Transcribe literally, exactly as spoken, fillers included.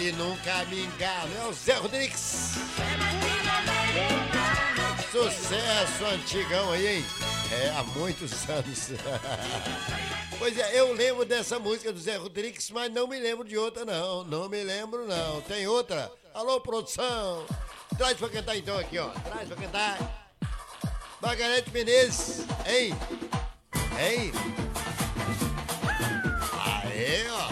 E nunca me engano, é o Zé Rodrigues. Sucesso antigão aí, hein? É, há muitos anos. Pois é, eu lembro dessa música do Zé Rodrigues, mas não me lembro de outra não, não me lembro não. Tem outra? Alô, produção! Traz pra cantar então aqui, ó. Traz pra cantar. Margarete Menezes, hein? Hein? Aê, ó.